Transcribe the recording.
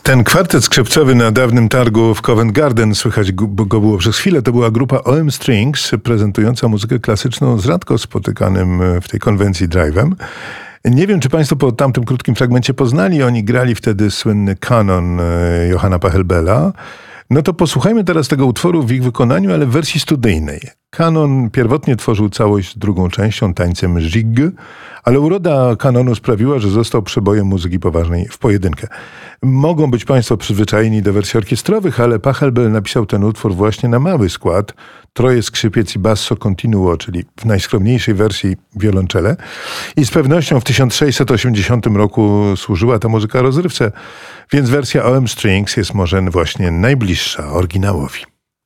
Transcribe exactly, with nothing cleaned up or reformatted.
Ten kwartet skrzypcowy na dawnym targu w Covent Garden, słychać go, go było przez chwilę, to była grupa O M Strings, prezentująca muzykę klasyczną z rzadko spotykanym w tej konwencji drive'em. Nie wiem, czy Państwo po tamtym krótkim fragmencie poznali, oni grali wtedy słynny kanon Johanna Pachelbela. No to posłuchajmy teraz tego utworu w ich wykonaniu, ale w wersji studyjnej. Kanon pierwotnie tworzył całość z drugą częścią, tańcem Jig, ale uroda kanonu sprawiła, że został przebojem muzyki poważnej w pojedynkę. Mogą być Państwo przyzwyczajeni do wersji orkiestrowych, ale Pachelbel napisał ten utwór właśnie na mały skład, troje skrzypiec i basso continuo, czyli w najskromniejszej wersji wiolonczele. I z pewnością w tysiąc sześćset osiemdziesiątym roku służyła ta muzyka rozrywce, więc wersja O M Strings jest może właśnie najbliższa oryginałowi.